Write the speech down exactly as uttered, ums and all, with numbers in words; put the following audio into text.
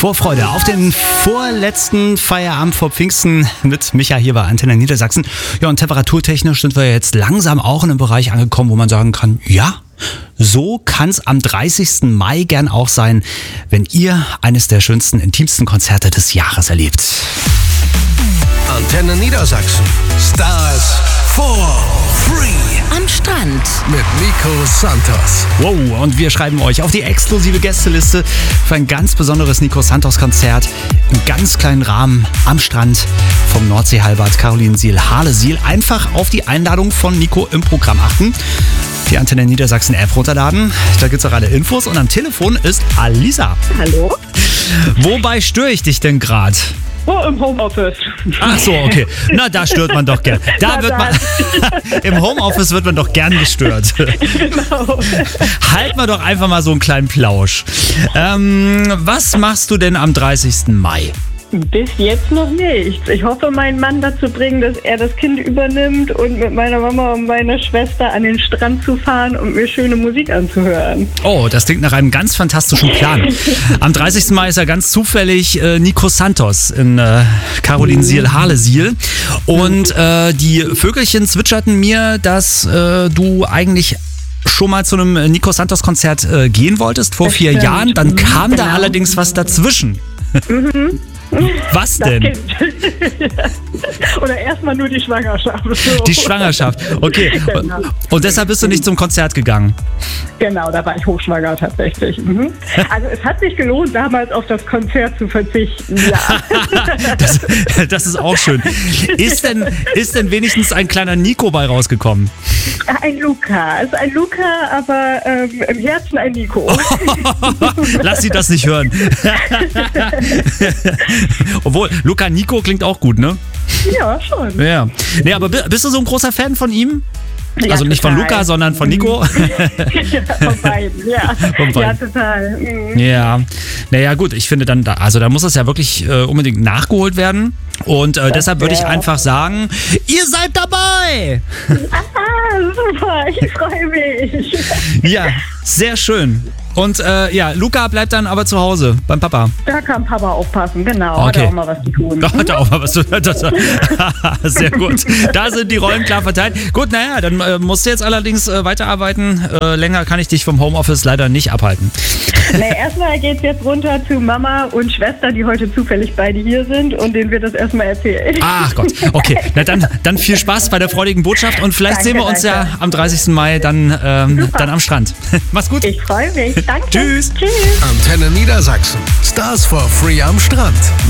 Vorfreude auf den vorletzten Feierabend vor Pfingsten mit Micha hier bei Antenne Niedersachsen. Ja, und temperaturtechnisch sind wir jetzt langsam auch in einem Bereich angekommen, wo man sagen kann, ja, so kann es am dreißigsten Mai gern auch sein, wenn ihr eines der schönsten, intimsten Konzerte des Jahres erlebt. Antenne Niedersachsen. Stars for free. Am Strand. Mit Nico Santos. Wow, und wir schreiben euch auf die exklusive Gästeliste für ein ganz besonderes Nico Santos Konzert im ganz kleinen Rahmen am Strand vom Nordseehalbad Carolinsiel-Harlesiel. Einfach auf die Einladung von Nico im Programm achten. Die Antenne Niedersachsen App runterladen. Da gibt's auch alle Infos. Und am Telefon ist Alisa. Hallo. Wobei störe ich dich denn gerade? Oh, im Homeoffice. Ach so, okay. Na, da stört man doch gern. Da wird man, im Homeoffice wird man doch gern gestört. Genau. Halt mal doch einfach mal so einen kleinen Plausch. Ähm, was machst du denn am dreißigsten Mai? Bis jetzt noch nichts. Ich hoffe, meinen Mann dazu bringen, dass er das Kind übernimmt und mit meiner Mama und meiner Schwester an den Strand zu fahren und mir schöne Musik anzuhören. Oh, das klingt nach einem ganz fantastischen Plan. Am dreißigsten Mai ist ja ganz zufällig äh, Nico Santos in äh, Carolinsiel-Harlesiel. Und äh, die Vögelchen zwitscherten mir, dass äh, du eigentlich schon mal zu einem Nico Santos Konzert äh, gehen wolltest vor Das vier stimmt. Jahren. Dann kam Genau. da allerdings was dazwischen. Mhm. Was Das denn? Kind. Oder erstmal nur die Schwangerschaft. So. Die Schwangerschaft. Okay. Genau. Und deshalb bist du nicht zum Konzert gegangen. Genau, da war ich hochschwanger tatsächlich. Mhm. Also es hat sich gelohnt, damals auf das Konzert zu verzichten. Ja. Das, das ist auch schön. Ist denn, ist denn wenigstens ein kleiner Nico bei rausgekommen? Ein Luca. Es ist ein Luca, aber ähm, im Herzen ein Nico. Lass sie das nicht hören. Obwohl, Luca Nico klingt auch gut, ne? Ja, schon. Ja. Nee, aber bi- bist du so ein großer Fan von ihm? Ja, Also nicht von total. Luca, sondern von Nico? Ja, von beiden, ja. Von beiden. Ja, total. Mhm. Ja. Naja, gut, ich finde dann, da, also da muss das ja wirklich äh, unbedingt nachgeholt werden. Und äh, deshalb würde ich wär- einfach sagen, ihr seid dabei! Ah, super, ich freue mich. Ja, sehr schön. Und äh, ja, Luca bleibt dann aber zu Hause beim Papa. Da kann Papa aufpassen, genau. Hat Okay. er auch mal was zu tun. Da hat er auch mal was zu Sehr gut. Da sind die Rollen klar verteilt. Gut, naja, dann äh, musst du jetzt allerdings äh, weiterarbeiten. Äh, länger kann ich dich vom Homeoffice leider nicht abhalten. Nee, erstmal geht's jetzt runter zu Mama und Schwester, die heute zufällig beide hier sind und denen wird das erstmal erzählen. Ach Gott, okay. Na dann, dann viel Spaß bei der freudigen Botschaft und vielleicht Danke, sehen wir uns danke. ja am dreißigsten Mai dann, ähm, dann am Strand. Mach's gut. Ich freue mich. Danke. Tschüss. Tschüss. Antenne Niedersachsen. Stars for free am Strand.